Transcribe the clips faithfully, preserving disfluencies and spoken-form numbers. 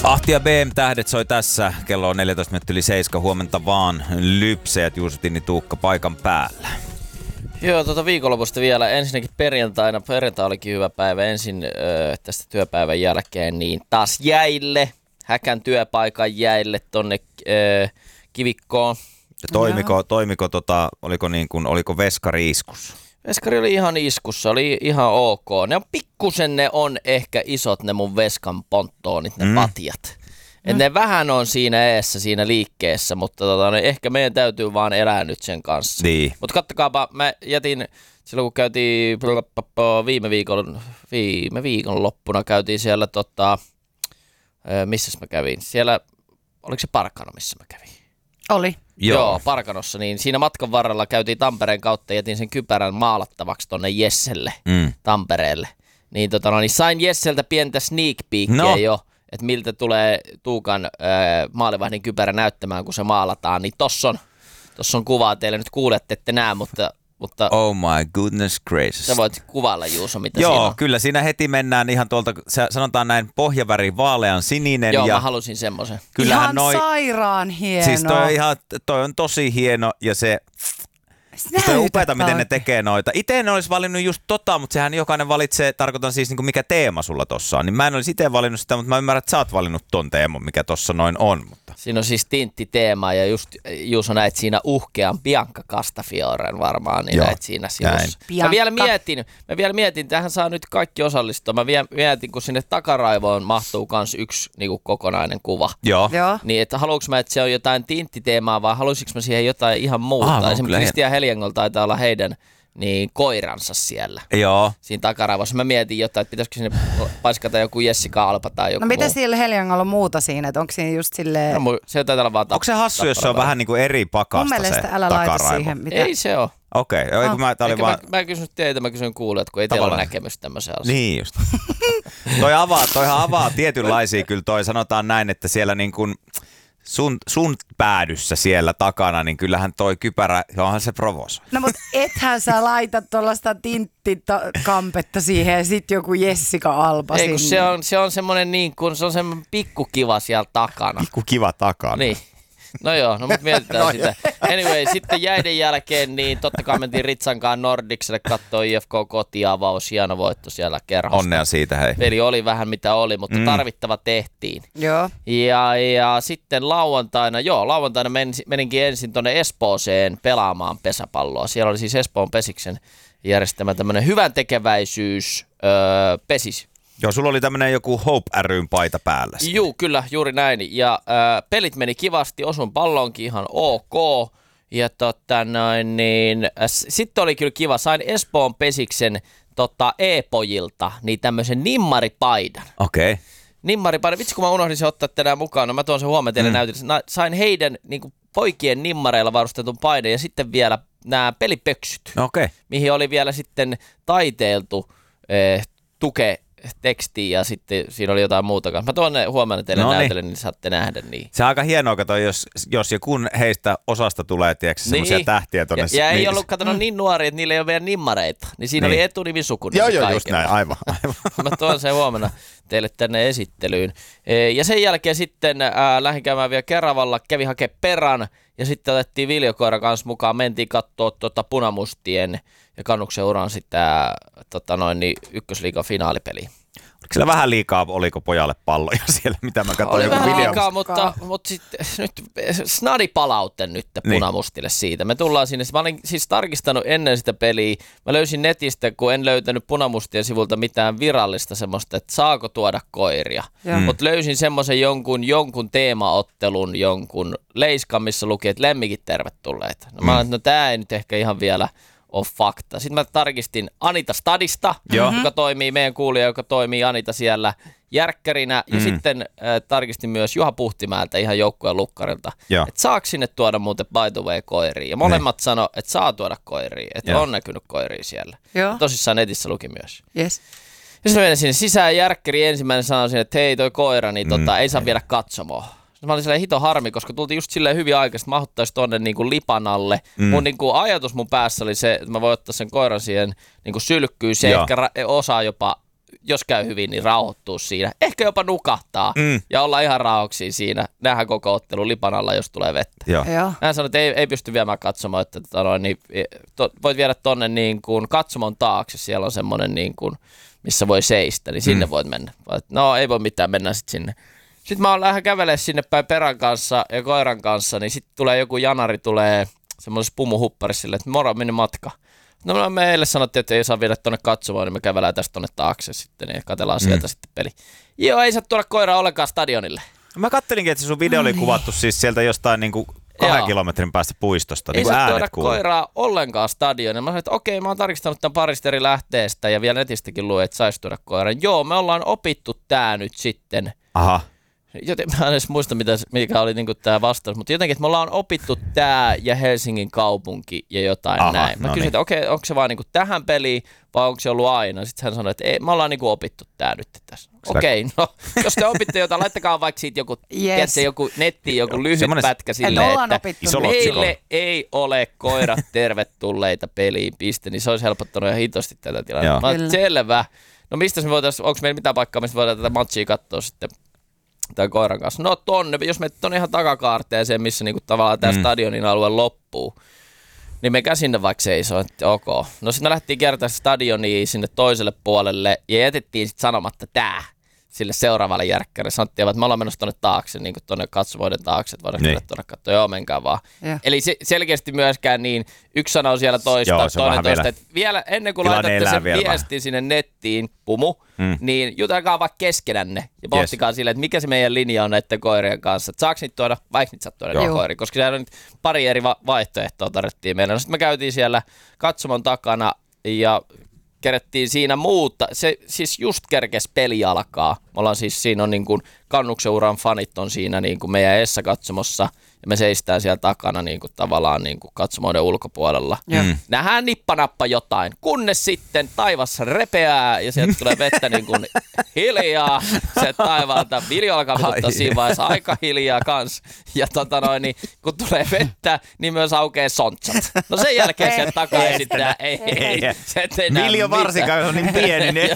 Ahti ja B M-tähdet soi tässä. Kello on neljätoista minuuttia yli seitsemän. Huomenta vaan lypseät Juuso-Tinni Tuukka paikan päällä. Joo, tuota viikonlopusta vielä. Ensinnäkin perjantaina. Perjantai olikin hyvä päivä. Ensin öö, tästä työpäivän jälkeen niin taas jäille. Häkän työpaikan jäille tonne öö, Kivikkoon. Ja toimiko, toimiko tota, oliko, niin kuin, oliko veskari iskussa? Veskari oli ihan iskussa, oli ihan ok. Ne on pikkusen, ne on ehkä isot ne mun veskan ponttoonit, ne mm. patjat. Et mm. ne vähän on siinä eessä, siinä liikkeessä, mutta tota, ne ehkä meidän täytyy vaan elää nyt sen kanssa. Niin. Mutta kattokaapa, mä jätin, silloin kun käytiin viime viikon, viime viikon loppuna käytiin siellä, tota, missäs mä kävin? Siellä, oliko se Parkano, missä mä kävin? Oli. Joo. Joo, Parkanossa, niin siinä matkan varrella käytiin Tampereen kautta ja jätin sen kypärän maalattavaksi tonne Jesselle, mm. Tampereelle. Niin, tota, no, niin sain Jesseltä pientä sneak peekia no. jo, että miltä tulee Tuukan äh, maalivahdin kypärä näyttämään, kun se maalataan. Niin tossa on, tossa on kuvaa teille, nyt kuulette, ette näe, mutta... Mutta oh my goodness gracious. Sä voit kuvailla, Juuso, mitä Joo, siinä on. Kyllä siinä heti mennään ihan tuolta, sanotaan näin, pohjaväri vaalean sininen. Joo, ja mä halusin semmoisen. Ihan noi, sairaan hieno. Siis toi on, ihan, toi on tosi hieno ja se... Sitä on upeata, miten ne tekee noita. Itse en olisi valinnut just tota, mutta sehän jokainen valitsee, tarkoitan siis niinku mikä teema sulla tossa on. Niin mä en olisi itse valinnut sitä, mutta mä ymmärrän, että sä oot valinnut ton teeman, mikä tossa noin on. Mutta. Siinä on siis tinttiteema ja just Juuso näet siinä uhkean Bianca Castafioren varmaan, niin joo, näet siinä sivussa. Mä vielä mietin, mä vielä mietin, tähän saa nyt kaikki osallistua. Mä vielä mietin, kun sinne takaraivoon mahtuu kans yksi niinku kokonainen kuva. Joo. Joo. Niin, että haluanko mä, että se on jotain tinttiteemaa vai haluaisinko mä siihen jotain ihan muuta? Ah, esimerkiksi Kristian Heliangol taitaa olla heidän niin koiransa siellä. Joo. Siinä takaraivossa. Mä mietin jotain, että pitäisikö sinne paiskata joku Jessica Alba tai joku No mitä muu. siellä Heliangolla on muuta siinä, että onko siinä just silleen... No, se taitaa olla vaan onko se hassu, jos se on vähän niin kuin eri pakasta mun mielestä se älä takaraivo? laita siihen mitä... Ei se ole. Okei, okay. Ah. mä, mä, vaan... mä, mä kysyn teitä, mä kysyn kuulijat, kun ei teillä ole näkemystä tämmöisen asian. Niin just. toi avaa, toihan avaa tietynlaisia kyllä toi, sanotaan näin, että siellä niin kuin sun, sun päädyssä siellä takana, niin kyllähän toi kypärä, onhan se provosoi. No mut ethän sä laita tuollaista tinttikampetta siihen ja sit joku Jessica Alba Ei kun sinne. se on, se on semmonen niin kuin, se on semmonen pikkukiva siellä takana. Pikkukiva takana. Niin. No joo, no mut mietitään no sitä. Anyway, sitten jäiden jälkeen, niin totta kai mentiin Ritsankaan Nordicselle kattoo I F K kotiavaus, hieno voitto siellä kerhosta. Onnea siitä, hei. Peli oli vähän mitä oli, mutta mm. tarvittava tehtiin. Joo. Ja, ja sitten lauantaina, joo, lauantaina men, meninkin ensin tuonne Espooseen pelaamaan pesäpalloa. Siellä oli siis Espoon Pesiksen järjestämä tämmönen hyvän tekeväisyys öö, pesis. Joo, sulla oli tämmönen joku Hope ry:n paita päällä. Juu, kyllä, juuri näin. Ja äh, pelit meni kivasti, osun pallonkin ihan ok. Ja tota noin, niin, äh, sitten oli kyllä kiva, sain Espoon Pesiksen tota, e-pojilta niin tämmöisen nimmaripaidan. Okei. Okay. Nimmaripaidan, vitsi kun mä unohdin se ottaa tänään mukaan, no mä tuon sen huomenna teille mm. näytille. Sain heidän niin kuin, poikien nimmareilla varustetun paidan ja sitten vielä nämä pelipöksyt, okay. mihin oli vielä sitten taiteiltu äh, tuke tekstiin ja sitten siinä oli jotain muuta kanssa. Mä tuon ne huomenna teille no näytelle, niin saatte nähdä. Niin. Se on aika hienoa, kato, jos, jos ja kun heistä osasta tulee, tiedätkö, semmoisia niin. tähtiä tonne. Ja, ja ei niin. ollut, katsonut niin nuoria, että niillä ei ole vielä nimmareita. Niin siinä niin. oli etunimi, sukunimi. Joo, joo, just näin, aivan. aivan. Mä tuon sen huomenna teille tänne esittelyyn. Ja sen jälkeen sitten äh, lähdin käymään vielä Keravalla, kävi hakemaan perän ja sitten otettiin Viljokoira kanssa mukaan. Mentiin katsoa tuota Punamustien ja Kannuksen uran sitä tota noin, niin ykkösliigan finaalipeliä. Oliko siellä vähän liikaa, oliko pojalle palloja siellä, mitä mä katsoin oli joku vähän video? liikaa, mutta, mutta sitten nyt snadi palaute nyt niin. Punamustille siitä. Me tullaan sinne, mä olin siis tarkistanut ennen sitä peliä, mä löysin netistä, kun en löytänyt Punamustien sivulta mitään virallista semmoista, että saako tuoda koiria. Mm. Mutta löysin semmoisen jonkun, jonkun teemaottelun, jonkun leiskan, missä luki, että lemmikit tervetulleet. No, mm. mä olin, että no tää ei nyt ehkä ihan vielä on fakta. Sitten mä tarkistin Anita Stadista, mm-hmm. joka toimii, meidän kuulija, joka toimii Anita siellä järkkärinä. Ja mm. sitten äh, tarkistin myös Juha Puhtimäeltä ihan joukkueen lukkarilta, että saako sinne tuoda muuten by the way koiria. Ja molemmat ne. Sano, että saa tuoda koiria, että on näkynyt koiria siellä. Joo. Tosissaan netissä luki myös. Yes. Ja sitten menin sinne sisään järkkäri ensimmäinen sanoi, että hei toi koira, niin tota, mm. ei saa viedä katsomoa. Mä olin silleen hito harmi, koska tultiin just silleen hyvin aikaisesti, että mahuttaisi tuonne niinku lipan alle. Mm. Mun niinku ajatus mun päässä oli se, että mä voin ottaa sen koiran siihen niinku sylkkyyn. Se Joo. ehkä ra- osaa jopa jos käy hyvin, niin rauhoittuu siinä. Ehkä jopa nukahtaa mm. ja olla ihan rauhoiksi siinä. Nähdään koko ottelu lipan alla, jos tulee vettä. Joo. Joo. Hän sanoi, että ei, ei pysty viemään katsomaan, että tota, niin, to, voit viedä tonne niin kuin katsomon taakse. Siellä on semmoinen, niin kuin, missä voi seistä, niin sinne mm. voit mennä. No ei voi mitään, mennään sitten sinne. Sitten mä lähden kävelemään sinne päin perän kanssa ja koiran kanssa, niin sitten tulee joku janari, tulee semmoisessa pumuhupparissa silleen, että moro, minne matka. No meille sanottiin, että ei saa viedä tuonne katsomaan, niin me kävelään tästä tuonne taakse sitten ja katsellaan mm. sieltä sitten peli. Joo, ei saa tuoda koiraa ollenkaan stadionille. Mä kattelinkin, että se sun video oli kuvattu siis sieltä jostain niinku kahden Joo. kilometrin päästä puistosta. Ei niin saa tuoda koiraa ollenkaan stadionille. Mä sanoin, että okei, mä oon tarkistanut tämän parista eri lähteestä ja vielä netistäkin luin, että saisi tuoda koiran. Joo, me ollaan opittu tää nyt sitten. Aha. Joten mä en edes muista, mitä, mikä oli niinku tämä vastaus, mutta jotenkin, että me ollaan opittu tämä ja Helsingin kaupunki ja jotain Aha, näin. Mä no kysyin, niin. että okei, okay, onko se vaan niinku tähän peliin vai onko se ollut aina? Sitten hän sanoi, että ei, me ollaan niinku opittu tämä nyt tässä. Okei, okay, no jos te opitte jotain, laittakaa vaikka siitä joku, yes. tiedätkö, joku nettiin joku lyhyt Semmoinen, pätkä silleen, että meille ei ole koirat tervetulleita peliin, piste, niin se olisi helpottanut ihan hitosti tätä tilannetta. Mä olen selvä. No mistä me voitaisiin, onko meillä mitään paikkaa, mistä voidaan tätä matchia katsoa sitten? Tai koiran kanssa. No tonne, jos me tonne ihan takakaarteeseen, missä niinku tavallaan tämä mm. stadionin alue loppuu, niin me sinne vaikka seisoo, että ok. No sitten me lähtiin kertaa stadioniin sinne toiselle puolelle ja jätettiin sitten sanomatta tää sille seuraavalle järkkärille. Sanottiin, että me ollaan menossa tonne taakse, niin kuin tonne katsomoiden taakse, että voidaan niin. tuonne katsoa. Joo, menkää vaan. Ja. Eli se, selkeästi myöskään niin, yksi sanoo siellä toista, Joo, toinen toista. Että vielä ennen kuin Tilanne laitatte sen viestin sinne nettiin, pumu, mm. niin jutelkaa vaikka keskenänne ja pohtikaa yes. sille, että mikä se meidän linja on näiden koirien kanssa. Että saako niitä tuoda, vaikka niitä saa tuoda koiria, koska siellä on pari eri va- vaihtoehtoa tarvittiin meille. No sitten me käytiin siellä katsomon takana ja kerettiin siinä muuta. Se siis just kerkes peli alkaa. Me ollaan siis siinä on niin kuin Kannuksen uran fanit on siinä niin kuin meidän Essa-katsomossa ja me seistään siellä takana niin kuin tavallaan niin kuin katsomoiden ulkopuolella. Mm. Nähdään nippanappa jotain, kunnes sitten taivas repeää ja sieltä tulee vettä niin kuin hiljaa. Se taivaalta Viljo alkaa vituttaa siinä vaiheessa aika hiljaa kans. Ja tota noin, niin kun tulee vettä, niin myös aukeaa sontsat. No sen jälkeen sieltä takaa esittää. Ei, ei, ei. Viljo varsinkaan on niin pieni, niin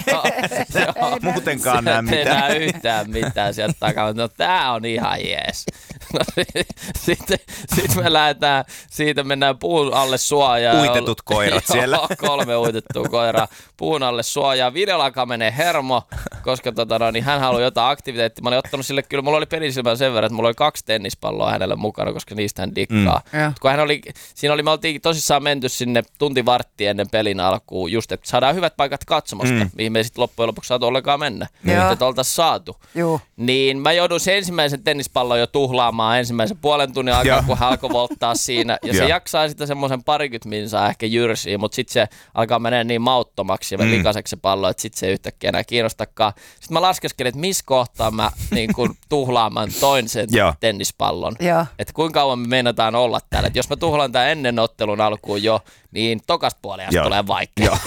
ei muutenkaan näe mitään. Ei näe yhtään mitään sieltä takaa. No tää on ihan jees. No, sitten, sitten me lähdetään, siitä mennään puun alle suojaan. Uitetut koirat siellä. Kolme uitettua koiraa puun alle suojaan. Videolla alkaa menee hermo, koska tota, no, niin hän haluaa jotain aktiviteettia. Mä olin ottanut sille, kyllä mulla oli pelisilmän sen verran, että mulla oli kaksi tennispalloa hänelle mukana, koska niistä hän dikkaa. Mm. Kun hän oli, siinä oli, me oltiin tosissaan menty sinne tunti varttia ennen pelin alkuun, just että saadaan hyvät paikat katsomosta, mm. mihin me sitten loppujen lopuksi saatu ollenkaan mennä. Nyt, että oltaisiin saatu. Joo. Niin mä joudun sen ensimmäisen tennispallon jo tuhlaamaan ensimmäisen puolen tunnin aikaa, kun hän alkoi volttaa siinä. Ja se jaksaa sitten semmoisen parikymmentä minsaa ehkä jyrsiä, mutta sitten se alkaa menee niin mauttomaksi ja mm. likaiseksi se pallo, että sitten se ei yhtäkkiä enää kiinnostakaan. Sitten mä laskeskelin, että missä kohtaa mä niin kun tuhlaamaan toin sen tennispallon. Että kuinka kauan me meinataan olla täällä. Että jos mä tuhlaan tämän ennen ottelun alkuun jo, niin tokasta puolesta tulee vaikea.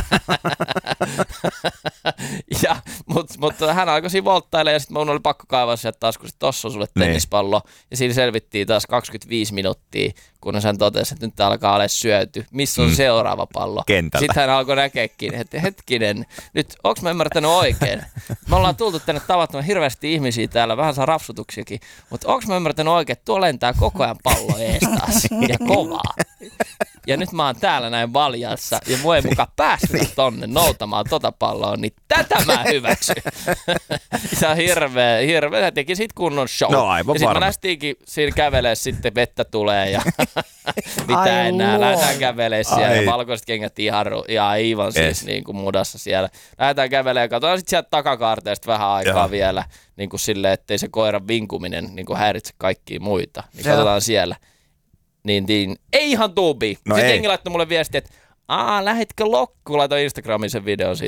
ja, Mutta mut, hän alkoi siinä volttailemaan ja sitten mun oli pakko kaivaa sieltä taas, kun tossa on sulle tennispallo. Ja siinä selvittiin taas kaksikymmentäviisi minuuttia, kunnes hän totesi, että nyt tää alkaa olla syöty. Missä on mm. seuraava pallo? Kentältä. Sitten hän alkoi näkeekin, että hetkinen, nyt onko mä ymmärtänyt oikein? Me ollaan tultu tänne tavattoman hirveästi ihmisiä täällä, vähän saa rapsutuksiakin, mutta onko mä ymmärtänyt oikein, että tuo lentää koko ajan pallo ees taas ja kovaa. Ja nyt mä oon täällä näin valjassa ja mua ei mukaan päästä tonne noutamaan tota palloa, niin tätä mä hyväksyn. Se on hirveä, hirveä. Hän teki sit kunnon show. No aivan ja sit varma. mä lähtiinkin siinä kävelee, sitten vettä tulee ja mitä enää. Lähdetään kävelee siellä Ai. ja valkoiset kengät ihan, ihan aivan siis yes. niin kuin mudassa siellä. Lähdetään kävelee ja katsotaan sitten sieltä takakaarteesta vähän aikaa Joo. vielä. Niin kuin silleen, ettei se koiran vinkuminen niin kuin häiritse kaikkia muita. Niin Joo. katsotaan siellä. Niin, niin ei ihan tuubi. No sitten jengi laittoi mulle viestiä, että aa, lähditkö lokkuun? Laitoin Instagramiin sen videon siitä.